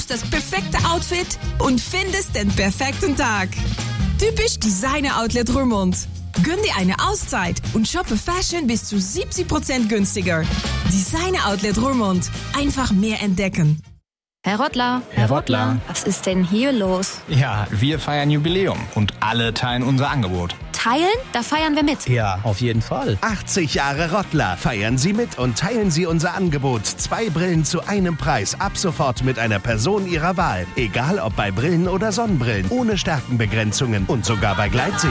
suchst das perfekte Outfit und findest den perfekten Tag. Typisch Designer Outlet Roermond. Gönn dir eine Auszeit und shoppe Fashion bis zu 70% günstiger. Designer Outlet Roermond. Einfach mehr entdecken. Herr Rottler. Herr Rottler. Was ist denn hier los? Ja, wir feiern Jubiläum und alle teilen unser Angebot. Teilen? Da feiern wir mit. Ja, auf jeden Fall. 80 Jahre Rottler. Feiern Sie mit und teilen Sie unser Angebot. 2 Brillen zu einem Preis. Ab sofort mit einer Person Ihrer Wahl. Egal ob bei Brillen oder Sonnenbrillen. Ohne Stärkenbegrenzungen und sogar bei Gleitsicht.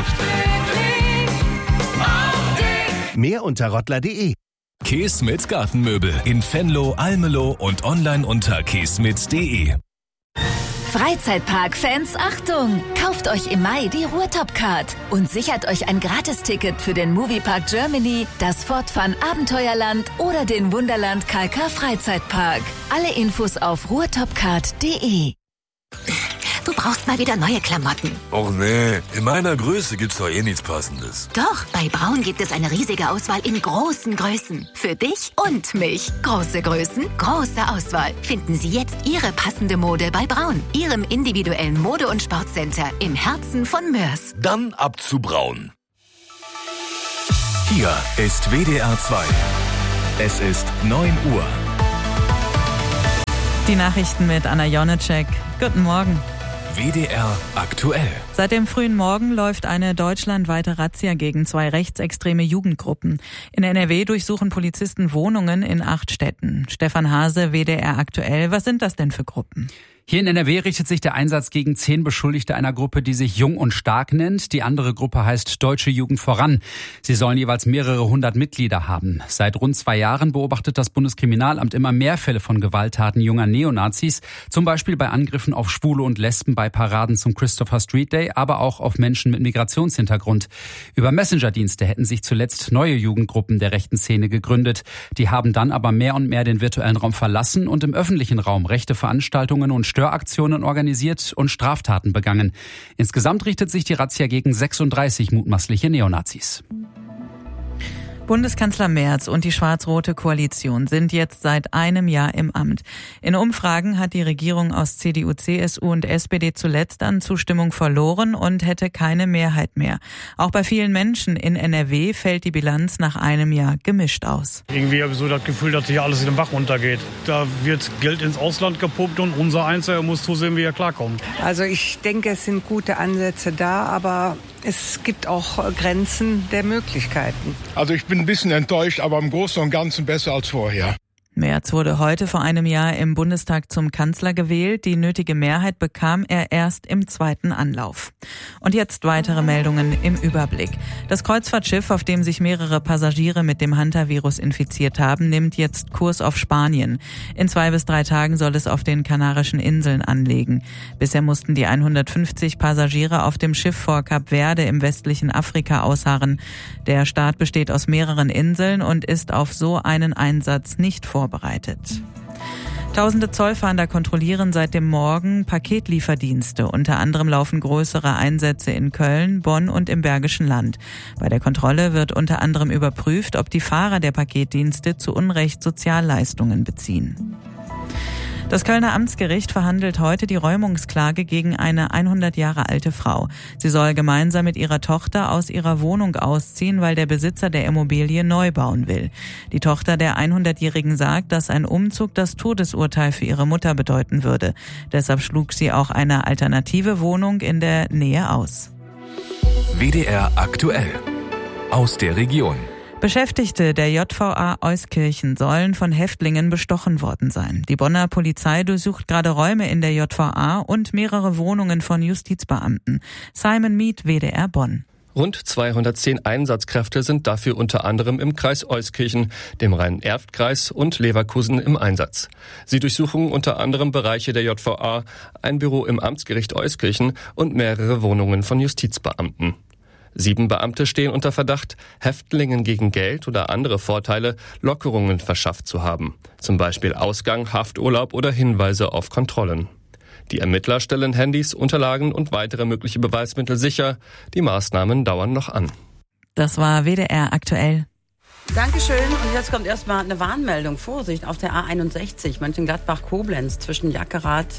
Mehr unter rottler.de. Keesmit Gartenmöbel in Venlo, Almelo und online unter keesmit.de. Freizeitpark-Fans, Achtung! Kauft euch im Mai die Ruhrtop-Card und sichert euch ein Gratisticket für den Moviepark Germany, das Fortfun Abenteuerland oder den Wunderland KK Freizeitpark. Alle Infos auf ruhrtopcard.de. Du brauchst mal wieder neue Klamotten. Och nee, in meiner Größe gibt's doch eh nichts Passendes. Doch, bei Braun gibt es eine riesige Auswahl in großen Größen. Für dich und mich. Große Größen, große Auswahl. Finden Sie jetzt Ihre passende Mode bei Braun, Ihrem individuellen Mode- und Sportcenter im Herzen von Mörs. Dann ab zu Braun. Hier ist WDR 2. Es ist 9 Uhr. Die Nachrichten mit Anna Jonecek. Guten Morgen. WDR aktuell. Seit dem frühen Morgen läuft eine deutschlandweite Razzia gegen 2 rechtsextreme Jugendgruppen. In NRW durchsuchen Polizisten Wohnungen in 8 Städten. Stefan Hase, WDR aktuell. Was sind das denn für Gruppen? Hier in NRW richtet sich der Einsatz gegen 10 Beschuldigte einer Gruppe, die sich Jung und Stark nennt. Die andere Gruppe heißt Deutsche Jugend voran. Sie sollen jeweils mehrere hundert Mitglieder haben. Seit rund 2 Jahren beobachtet das Bundeskriminalamt immer mehr Fälle von Gewalttaten junger Neonazis. Zum Beispiel bei Angriffen auf Schwule und Lesben bei Paraden zum Christopher Street Day, aber auch auf Menschen mit Migrationshintergrund. Über Messenger-Dienste hätten sich zuletzt neue Jugendgruppen der rechten Szene gegründet. Die haben dann aber mehr und mehr den virtuellen Raum verlassen und im öffentlichen Raum rechte Veranstaltungen und Störaktionen organisiert und Straftaten begangen. Insgesamt richtet sich die Razzia gegen 36 mutmaßliche Neonazis. Bundeskanzler Merz und die schwarz-rote Koalition sind jetzt seit einem Jahr im Amt. In Umfragen hat die Regierung aus CDU, CSU und SPD zuletzt an Zustimmung verloren und hätte keine Mehrheit mehr. Auch bei vielen Menschen in NRW fällt die Bilanz nach einem Jahr gemischt aus. Irgendwie habe ich so das Gefühl, dass hier alles in den Bach runtergeht. Da wird Geld ins Ausland gepumpt und unser Einzelner muss zusehen, wie er klarkommt. Also ich denke, es sind gute Ansätze da, aber es gibt auch Grenzen der Möglichkeiten. Also ich bin ein bisschen enttäuscht, aber im Großen und Ganzen besser als vorher. Merz wurde heute vor einem Jahr im Bundestag zum Kanzler gewählt. Die nötige Mehrheit bekam er erst im 2. Anlauf. Und jetzt weitere Meldungen im Überblick. Das Kreuzfahrtschiff, auf dem sich mehrere Passagiere mit dem Hantavirus infiziert haben, nimmt jetzt Kurs auf Spanien. In 2 bis 3 Tagen soll es auf den Kanarischen Inseln anlegen. Bisher mussten die 150 Passagiere auf dem Schiff vor Kap Verde im westlichen Afrika ausharren. Der Staat besteht aus mehreren Inseln und ist auf so einen Einsatz nicht vorbereitet. Tausende Zollfahnder kontrollieren seit dem Morgen Paketlieferdienste. Unter anderem laufen größere Einsätze in Köln, Bonn und im Bergischen Land. Bei der Kontrolle wird unter anderem überprüft, ob die Fahrer der Paketdienste zu Unrecht Sozialleistungen beziehen. Das Kölner Amtsgericht verhandelt heute die Räumungsklage gegen eine 100 Jahre alte Frau. Sie soll gemeinsam mit ihrer Tochter aus ihrer Wohnung ausziehen, weil der Besitzer der Immobilie neu bauen will. Die Tochter der 100-Jährigen sagt, dass ein Umzug das Todesurteil für ihre Mutter bedeuten würde. Deshalb schlug sie auch eine alternative Wohnung in der Nähe aus. WDR aktuell. Aus der Region. Beschäftigte der JVA Euskirchen sollen von Häftlingen bestochen worden sein. Die Bonner Polizei durchsucht gerade Räume in der JVA und mehrere Wohnungen von Justizbeamten. Simon Mead, WDR Bonn. Rund 210 Einsatzkräfte sind dafür unter anderem im Kreis Euskirchen, dem Rhein-Erft-Kreis und Leverkusen im Einsatz. Sie durchsuchen unter anderem Bereiche der JVA, ein Büro im Amtsgericht Euskirchen und mehrere Wohnungen von Justizbeamten. 7 Beamte stehen unter Verdacht, Häftlingen gegen Geld oder andere Vorteile Lockerungen verschafft zu haben. Zum Beispiel Ausgang, Hafturlaub oder Hinweise auf Kontrollen. Die Ermittler stellen Handys, Unterlagen und weitere mögliche Beweismittel sicher. Die Maßnahmen dauern noch an. Das war WDR aktuell. Dankeschön. Und jetzt kommt erstmal eine Warnmeldung. Vorsicht auf der A61 Mönchengladbach-Koblenz zwischen Jackerath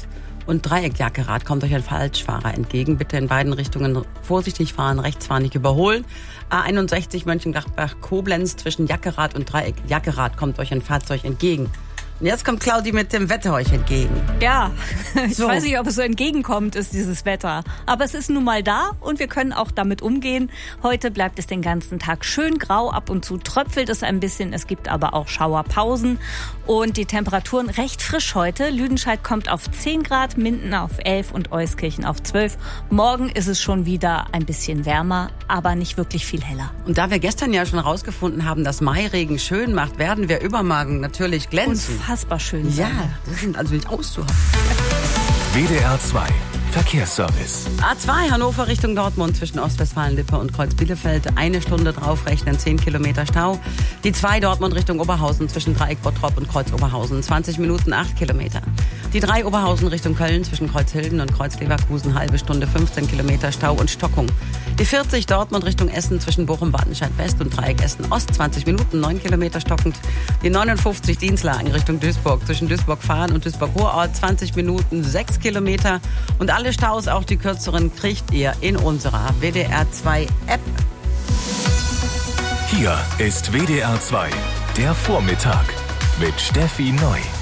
Und Dreieck-Jackerath kommt euch ein Falschfahrer entgegen. Bitte in beiden Richtungen vorsichtig fahren, rechts fahren, nicht überholen. A61 Mönchengladbach-Koblenz zwischen Jackerath und Dreieck-Jackerath kommt euch ein Fahrzeug entgegen. Und jetzt kommt Claudi mit dem Wetter euch entgegen. Ja, ich weiß nicht, ob es so entgegenkommt, ist dieses Wetter. Aber es ist nun mal da und wir können auch damit umgehen. Heute bleibt es den ganzen Tag schön grau, ab und zu tröpfelt es ein bisschen. Es gibt aber auch Schauerpausen und die Temperaturen recht frisch heute. Lüdenscheid kommt auf 10 Grad, Minden auf 11 und Euskirchen auf 12. Morgen ist es schon wieder ein bisschen wärmer, aber nicht wirklich viel heller. Und da wir gestern ja schon rausgefunden haben, dass Mairegen schön macht, werden wir übermorgen natürlich glänzen. Unfassbar schön sein. Ja, das sind also nicht auszuhalten. WDR 2 Verkehrsservice. A2 Hannover Richtung Dortmund zwischen Ostwestfalen-Lippe und Kreuz-Bielefeld. 1 Stunde draufrechnen, 10 Kilometer Stau. Die 2 Dortmund Richtung Oberhausen zwischen Dreieck-Bottrop und Kreuz-Oberhausen. 20 Minuten, 8 Kilometer. Die 3 Oberhausen Richtung Köln zwischen Kreuzhilden und Kreuz-Leverkusen. Halbe Stunde, 15 Kilometer Stau und Stockung. Die 40 Dortmund Richtung Essen zwischen Bochum-Wattenscheid-West und Dreieck Essen-Ost. 20 Minuten, 9 Kilometer stockend. Die 59 Dienstlagen Richtung Duisburg zwischen Duisburg-Fahren und Duisburg-Ruhrort. 20 Minuten, 6 Kilometer. Und alle Staus, auch die kürzeren, kriegt ihr in unserer WDR 2 App. Hier ist WDR 2, der Vormittag mit Steffi Neu.